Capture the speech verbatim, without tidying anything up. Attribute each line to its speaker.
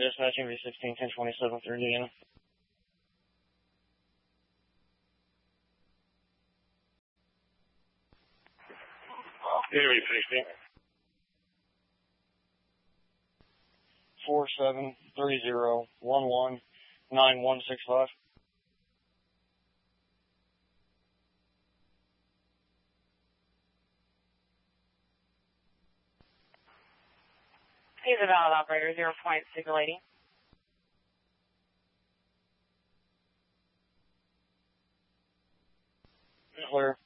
Speaker 1: Dispatching V sixteen ten twenty-seven through Indiana.
Speaker 2: Yeah, V sixteen.
Speaker 1: Four seven three zero one one nine one six five.
Speaker 3: He's a valid operator, zero point signaling.
Speaker 1: Clear.